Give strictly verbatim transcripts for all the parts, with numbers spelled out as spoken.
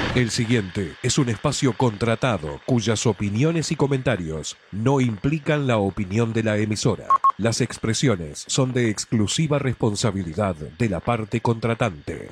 El siguiente es un espacio contratado cuyas opiniones y comentarios no implican la opinión de la emisora. Las expresiones son de exclusiva responsabilidad de la parte contratante.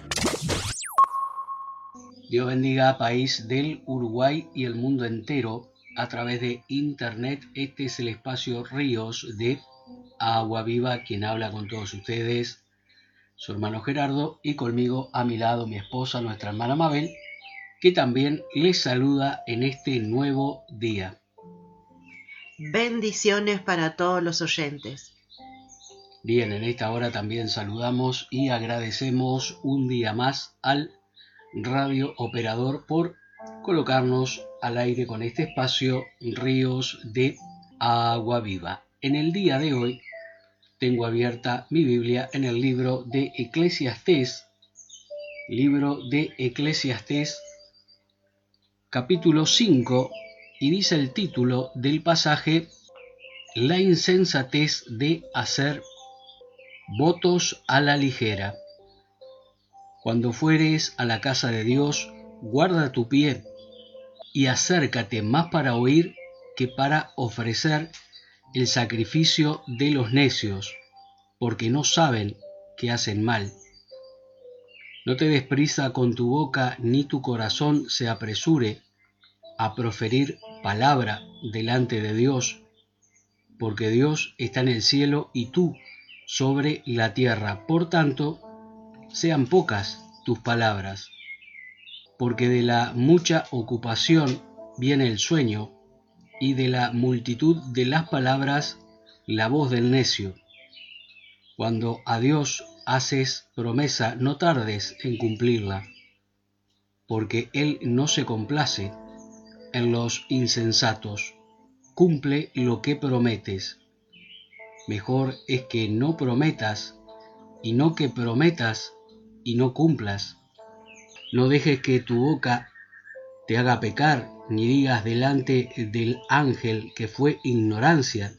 Dios bendiga país del Uruguay y el mundo entero a través de internet. Este es el espacio Ríos de Agua Viva, quien habla con todos ustedes, su hermano Gerardo, y conmigo a mi lado mi esposa, nuestra hermana Mabel, que también les saluda en este nuevo día. Bendiciones para todos los oyentes. Bien, en esta hora también saludamos y agradecemos un día más al radio operador por colocarnos al aire con este espacio Ríos de Agua Viva. En el día de hoy tengo abierta mi Biblia en el libro de Eclesiastés, libro de Eclesiastés, capítulo cinco, y dice el título del pasaje: La insensatez de hacer votos a la ligera. Cuando fueres a la casa de Dios, guarda tu pie y acércate más para oír que para ofrecer el sacrificio de los necios, porque no saben que hacen mal. No te des prisa con tu boca, ni tu corazón se apresure a proferir palabra delante de Dios, porque Dios está en el cielo y tú sobre la tierra. Por tanto, sean pocas tus palabras, porque de la mucha ocupación viene el sueño, y de la multitud de las palabras la voz del necio. Cuando a Dios haces promesa, no tardes en cumplirla, porque Él no se complace en los insensatos. Cumple lo que prometes. Mejor es que no prometas, y no que prometas y no cumplas. No dejes que tu boca te haga pecar, ni digas delante del ángel que fue ignorancia,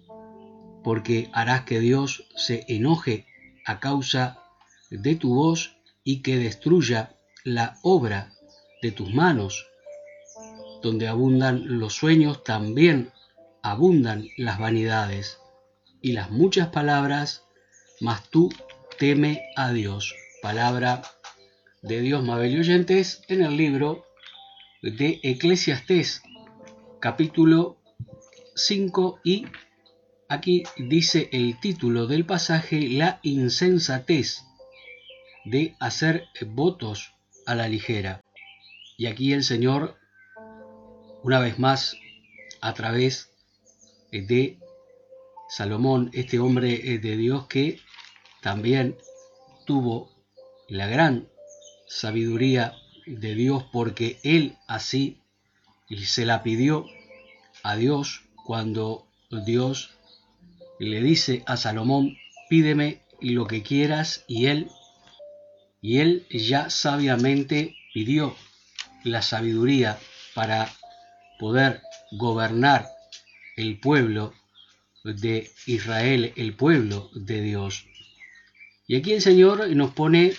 porque harás que Dios se enoje a causa de tu voz y que destruya la obra de tus manos. Donde abundan los sueños, también abundan las vanidades y las muchas palabras, mas tú teme a Dios. Palabra de Dios, Mabel y oyentes, en el libro de Eclesiastés, capítulo cinco, y aquí dice el título del pasaje: La insensatez de hacer votos a la ligera. Y aquí el Señor, una vez más, a través de Salomón, este hombre de Dios que también tuvo la gran sabiduría de Dios, porque él así se la pidió a Dios cuando Dios le dice a Salomón: pídeme lo que quieras, y él y él ya sabiamente pidió la sabiduría para poder gobernar el pueblo de Israel, el pueblo de Dios. Y aquí el Señor nos pone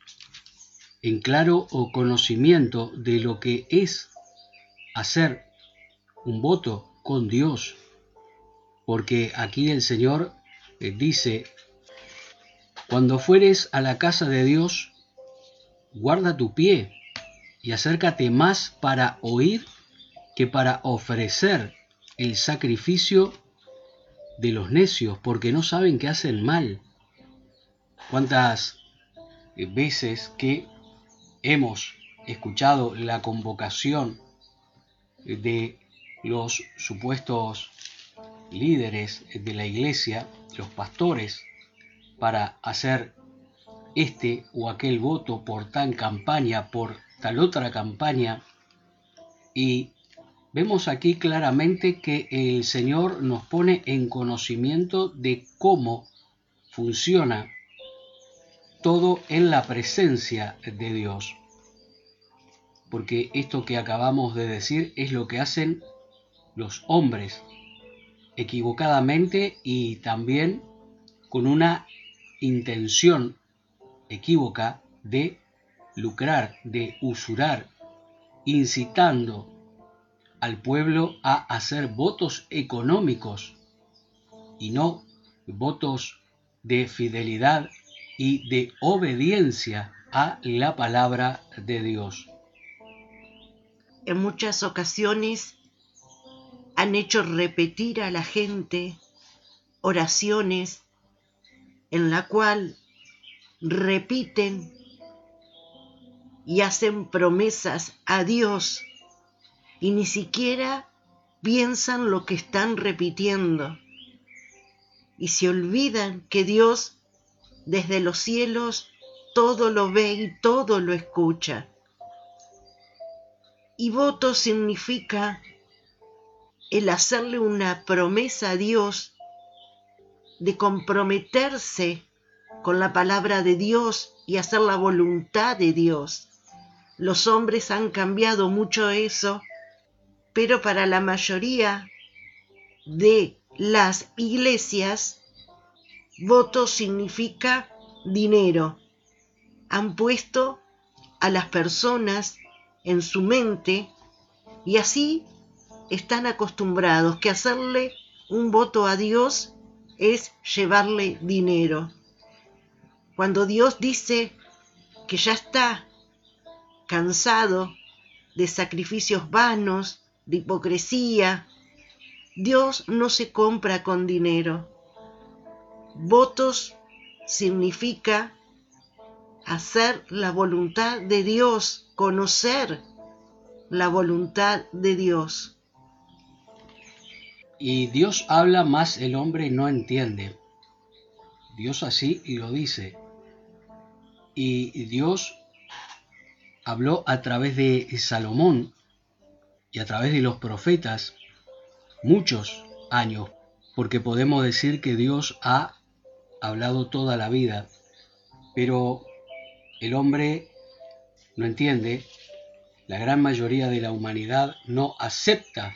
en claro o conocimiento de lo que es hacer un voto con Dios, porque aquí el Señor dice: cuando fueres a la casa de Dios, guarda tu pie y acércate más para oír que para ofrecer el sacrificio de los necios, porque no saben que hacen mal. ¿Cuántas veces que hemos escuchado la convocación de los supuestos líderes de la iglesia, los pastores, para hacer este o aquel voto por tal campaña, por tal otra campaña? Y vemos aquí claramente que el Señor nos pone en conocimiento de cómo funciona todo en la presencia de Dios. Porque esto que acabamos de decir es lo que hacen los hombres equivocadamente, y también con una intención equívoca de lucrar, de usurar incitando al pueblo a hacer votos económicos y no votos de fidelidad y de obediencia a la palabra de Dios. En muchas ocasiones han hecho repetir a la gente oraciones en la cual repiten y hacen promesas a Dios y ni siquiera piensan lo que están repitiendo y se olvidan que Dios desde los cielos todo lo ve y todo lo escucha. Y voto significa el hacerle una promesa a Dios de comprometerse con la palabra de Dios y hacer la voluntad de Dios. Los hombres han cambiado mucho eso, pero para la mayoría de las iglesias, voto significa dinero. Han puesto a las personas en su mente y así están acostumbrados que hacerle un voto a Dios es llevarle dinero. Cuando Dios dice que ya está cansado de sacrificios vanos, de hipocresía, Dios no se compra con dinero. Votos significa hacer la voluntad de Dios, conocer la voluntad de Dios. Y Dios habla, mas el hombre no entiende. Dios así lo dice. Y Dios habló a través de Salomón y a través de los profetas muchos años, porque podemos decir que Dios ha hablado toda la vida, pero el hombre no entiende, la gran mayoría de la humanidad no acepta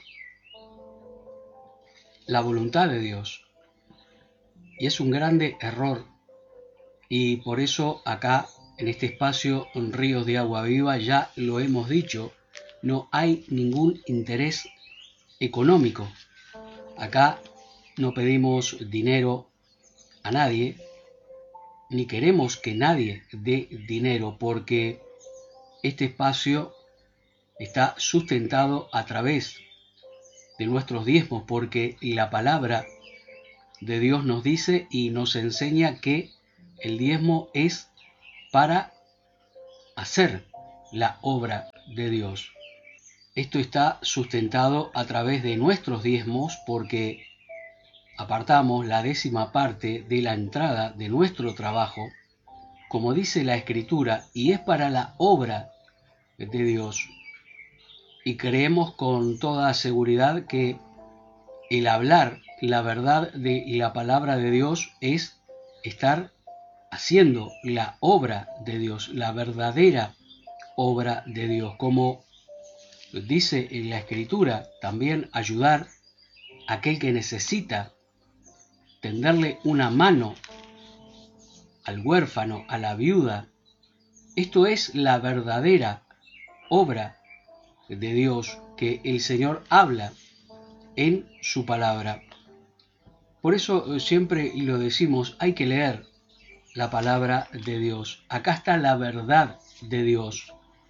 la voluntad de Dios. Y es un grande error. Y por eso acá, en este espacio, en Ríos de Agua Viva, ya lo hemos dicho, no hay ningún interés económico. Acá no pedimos dinero a nadie, ni queremos que nadie dé dinero, porque este espacio está sustentado a través de nuestros diezmos, porque la palabra de Dios nos dice y nos enseña que el diezmo es para hacer la obra de Dios. Esto está sustentado a través de nuestros diezmos, porque apartamos la décima parte de la entrada de nuestro trabajo, como dice la Escritura, y es para la obra de Dios. Y creemos con toda seguridad que el hablar la verdad de la palabra de Dios es estar haciendo la obra de Dios, la verdadera obra de Dios. Como dice en la Escritura, también ayudar a aquel que necesita, tenderle una mano al huérfano, a la viuda. Esto es la verdadera obra de Dios que el Señor habla en su palabra. Por eso siempre lo decimos, hay que leer la palabra de Dios. Acá está la verdad de Dios.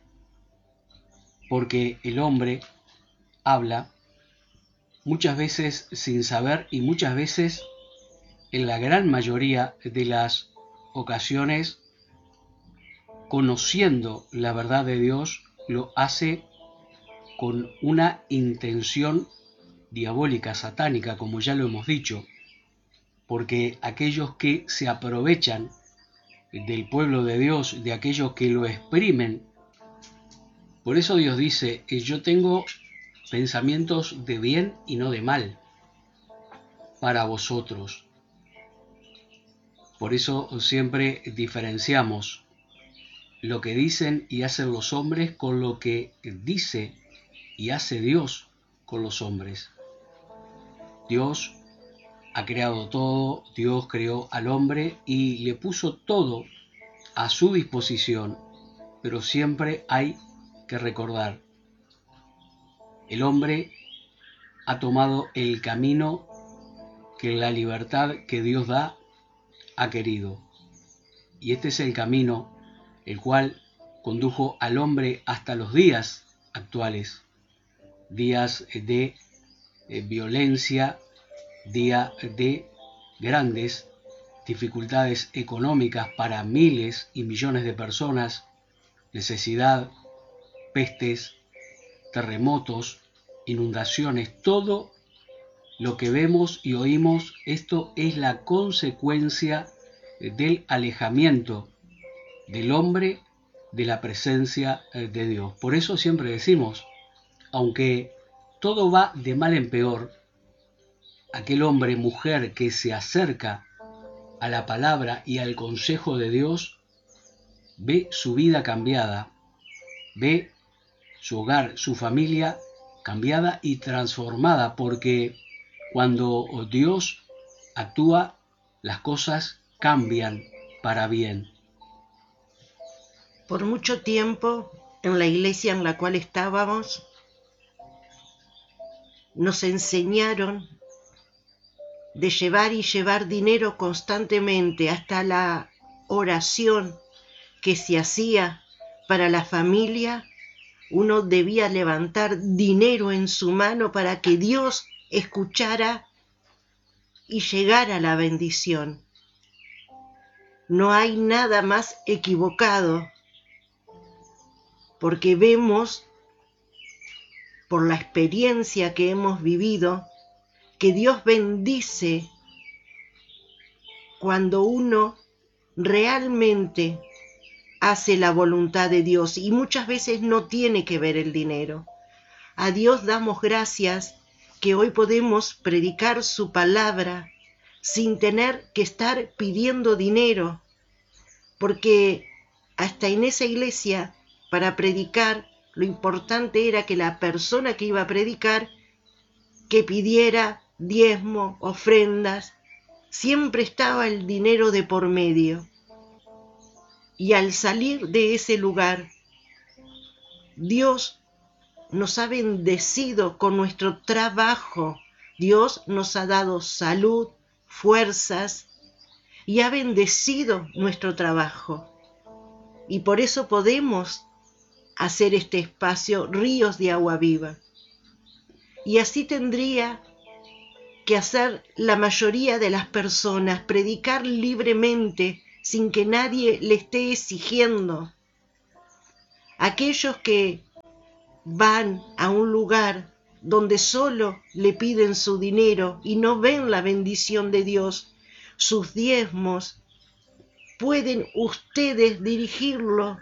Porque el hombre habla muchas veces sin saber y muchas veces, en la gran mayoría de las ocasiones, conociendo la verdad de Dios, lo hace con una intención diabólica, satánica, como ya lo hemos dicho, porque aquellos que se aprovechan del pueblo de Dios, de aquellos que lo exprimen, por eso Dios dice, yo tengo pensamientos de bien y no de mal para vosotros. Por eso siempre diferenciamos lo que dicen y hacen los hombres con lo que dice y hace Dios con los hombres. Dios ha creado todo, Dios creó al hombre y le puso todo a su disposición, pero siempre hay que recordar, El hombre ha tomado el camino que la libertad que Dios da ha querido. Y este es el camino el cual condujo al hombre hasta los días actuales, días de eh, violencia, días de grandes dificultades económicas para miles y millones de personas, necesidad, pestes, terremotos, inundaciones, todo lo que vemos y oímos, esto es la consecuencia del alejamiento del hombre de la presencia de Dios. Por eso siempre decimos, aunque todo va de mal en peor, aquel hombre, mujer que se acerca a la palabra y al consejo de Dios, ve su vida cambiada, ve su hogar, su familia cambiada y transformada, porque cuando Dios actúa, las cosas cambian para bien. Por mucho tiempo, en la iglesia en la cual estábamos, nos enseñaron de llevar y llevar dinero constantemente, hasta la oración que se hacía para la familia, uno debía levantar dinero en su mano para que Dios escuchara y llegara la bendición. No hay nada más equivocado, porque vemos, por la experiencia que hemos vivido, que Dios bendice cuando uno realmente hace la voluntad de Dios, y muchas veces no tiene que ver el dinero. A Dios damos gracias que hoy podemos predicar su palabra sin tener que estar pidiendo dinero, porque hasta en esa iglesia, para predicar, lo importante era que la persona que iba a predicar que pidiera diezmo, ofrendas, siempre estaba el dinero de por medio. Y al salir de ese lugar, Dios nos ha bendecido con nuestro trabajo. Dios nos ha dado salud, fuerzas, y ha bendecido nuestro trabajo. Y por eso podemos hacer este espacio Ríos de Agua Viva. Y así tendría que hacer la mayoría de las personas, predicar libremente, sin que nadie le esté exigiendo. Aquellos que van a un lugar donde solo le piden su dinero y no ven la bendición de Dios, sus diezmos, pueden ustedes dirigirlo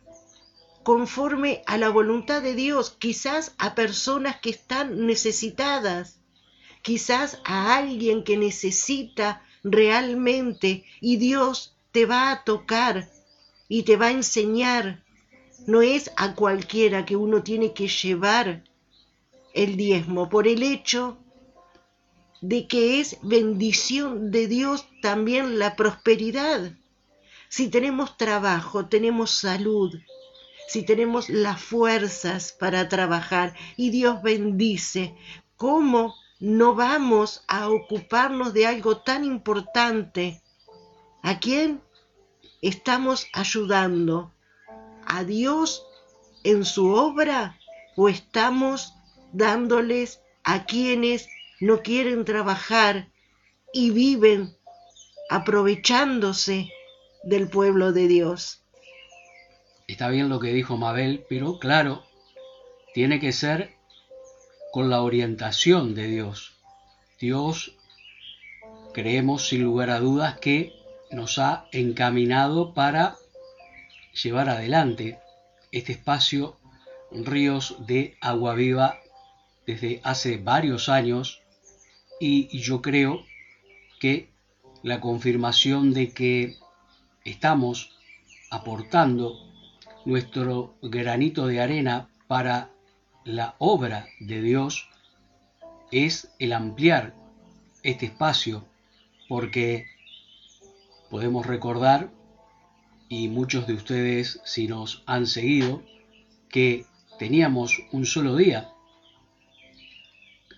conforme a la voluntad de Dios, quizás a personas que están necesitadas, quizás a alguien que necesita realmente, y Dios te va a tocar y te va a enseñar. No es a cualquiera que uno tiene que llevar el diezmo, por el hecho de que es bendición de Dios también la prosperidad. Si tenemos trabajo, tenemos salud, si tenemos las fuerzas para trabajar y Dios bendice, ¿cómo no vamos a ocuparnos de algo tan importante? ¿A quién estamos ayudando? ¿A Dios en su obra o estamos dándoles a quienes no quieren trabajar y viven aprovechándose del pueblo de Dios? Está bien lo que dijo Mabel, pero claro, tiene que ser con la orientación de Dios. Dios, creemos sin lugar a dudas que nos ha encaminado para llevar adelante este espacio Ríos de Agua Viva desde hace varios años, y yo creo que la confirmación de que estamos aportando nuestro granito de arena para la obra de Dios es el ampliar este espacio, porque podemos recordar, y muchos de ustedes si nos han seguido, que teníamos un solo día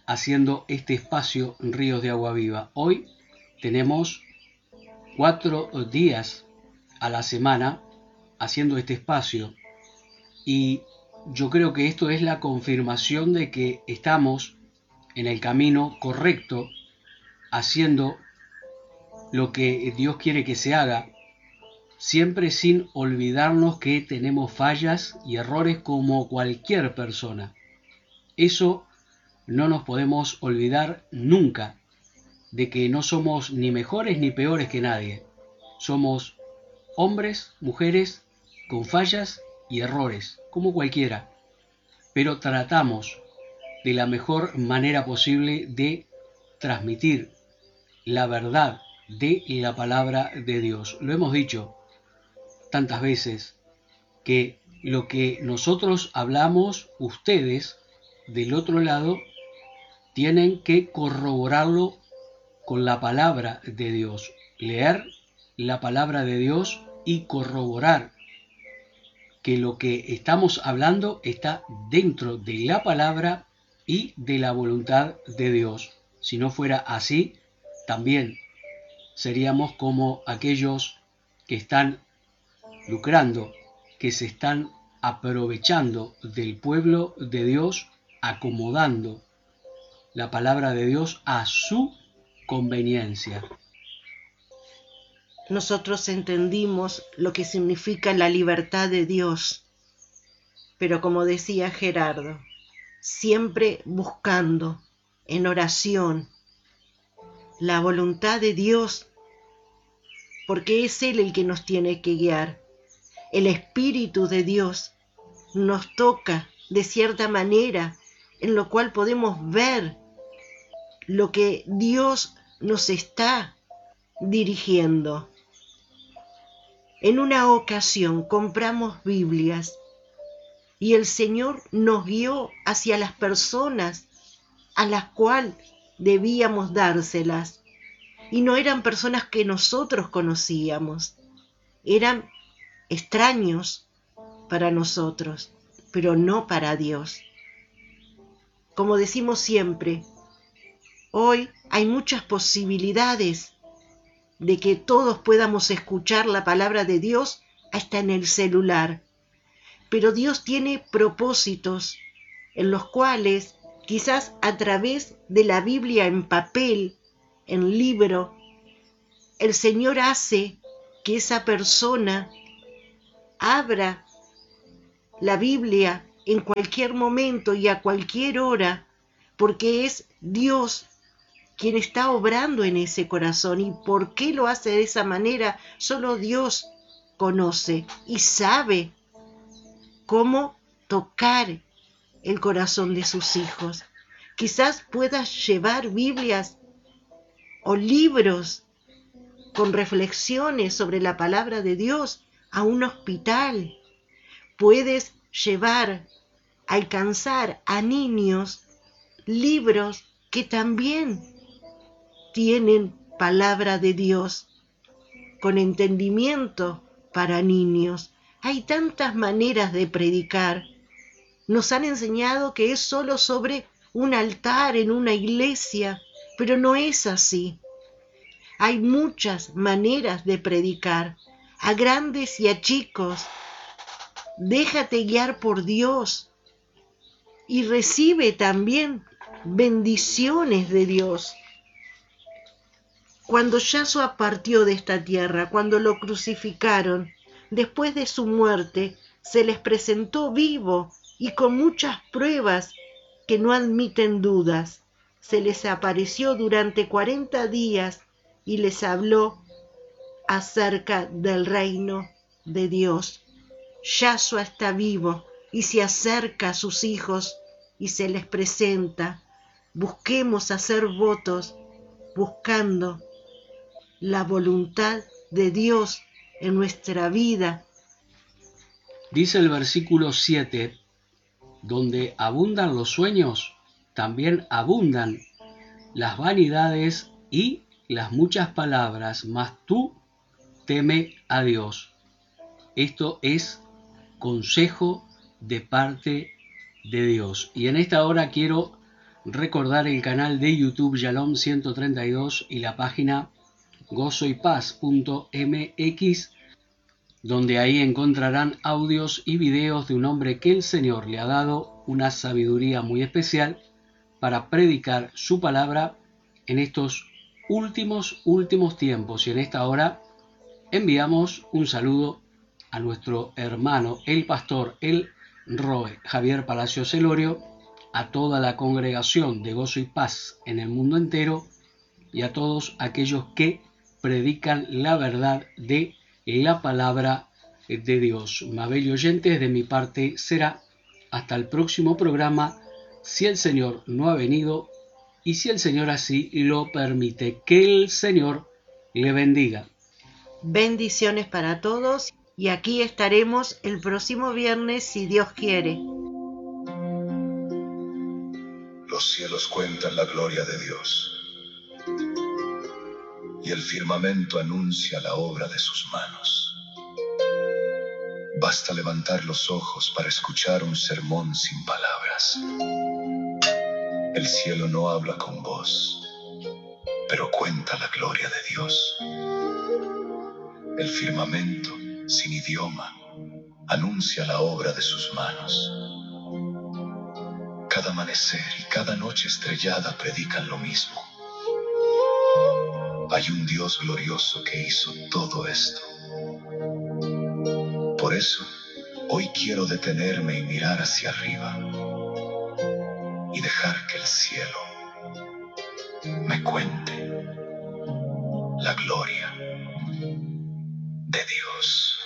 haciendo este espacio Ríos de Agua Viva. Hoy tenemos cuatro días a la semana haciendo este espacio y yo creo que esto es la confirmación de que estamos en el camino correcto, haciendo lo que Dios quiere que se haga, siempre sin olvidarnos que tenemos fallas y errores como cualquier persona. Eso no nos podemos olvidar nunca, de que no somos ni mejores ni peores que nadie. Somos hombres, mujeres, con fallas y errores, como cualquiera, pero tratamos de la mejor manera posible de transmitir la verdad de la palabra de Dios. Lo hemos dicho tantas veces, que lo que nosotros hablamos, ustedes del otro lado tienen que corroborarlo con la palabra de Dios, leer la palabra de Dios y corroborar que lo que estamos hablando está dentro de la palabra y de la voluntad de Dios. Si no fuera así, también seríamos como aquellos que están lucrando, que se están aprovechando del pueblo de Dios, acomodando la palabra de Dios a su conveniencia. Nosotros entendimos lo que significa la libertad de Dios, pero como decía Gerardo, siempre buscando en oración la voluntad de Dios, porque es Él el que nos tiene que guiar. El Espíritu de Dios nos toca de cierta manera, en lo cual podemos ver lo que Dios nos está dirigiendo. En una ocasión compramos Biblias y el Señor nos guió hacia las personas a las cuales debíamos dárselas. Y no eran personas que nosotros conocíamos, eran extraños para nosotros, pero no para Dios. Como decimos siempre, hoy hay muchas posibilidades de que todos podamos escuchar la palabra de Dios hasta en el celular. Pero Dios tiene propósitos en los cuales quizás a través de la Biblia en papel, en libro, el Señor hace que esa persona abra la Biblia en cualquier momento y a cualquier hora, porque es Dios quien está obrando en ese corazón. ¿Y por qué lo hace de esa manera? Solo Dios conoce y sabe cómo tocar el corazón de sus hijos. Quizás puedas llevar Biblias o libros con reflexiones sobre la palabra de Dios a un hospital. Puedes llevar, alcanzar a niños libros que también tienen palabra de Dios, con entendimiento para niños. Hay tantas maneras de predicar. Nos han enseñado que es solo sobre un altar en una iglesia, pero no es así. Hay muchas maneras de predicar, a grandes y a chicos. Déjate guiar por Dios y recibe también bendiciones de Dios. Cuando Yahshua partió de esta tierra, cuando lo crucificaron, después de su muerte, se les presentó vivo y con muchas pruebas que no admiten dudas. Se les apareció durante cuarenta días y les habló acerca del reino de Dios. Yahshua está vivo y se acerca a sus hijos y se les presenta. Busquemos hacer votos buscando la voluntad de Dios en nuestra vida. Dice el versículo siete, donde abundan los sueños, también abundan las vanidades y las muchas palabras, mas tú teme a Dios. Esto es consejo de parte de Dios. Y en esta hora quiero recordar el canal de YouTube Shalom ciento treinta y dos y la página gozo y paz punto m x, donde ahí encontrarán audios y videos de un hombre que el Señor le ha dado una sabiduría muy especial para predicar su palabra en estos últimos, últimos tiempos. Y en esta hora enviamos un saludo a nuestro hermano, el pastor, el Roe, Javier Palacios Elorio, a toda la congregación de Gozo y Paz en el mundo entero y a todos aquellos que predican la verdad de la palabra de Dios. Mabel y oyentes, de mi parte será hasta el próximo programa, si el Señor no ha venido y si el Señor así lo permite. Que el Señor le bendiga. Bendiciones para todos y aquí estaremos el próximo viernes si Dios quiere. Los cielos cuentan la gloria de Dios y el firmamento anuncia la obra de sus manos. Basta levantar los ojos para escuchar un sermón sin palabras. El cielo no habla con voz, pero cuenta la gloria de Dios. El firmamento, sin idioma, anuncia la obra de sus manos. Cada amanecer y cada noche estrellada predican lo mismo. Hay un Dios glorioso que hizo todo esto. Por eso, hoy quiero detenerme y mirar hacia arriba y dejar que el cielo me cuente la gloria de Dios.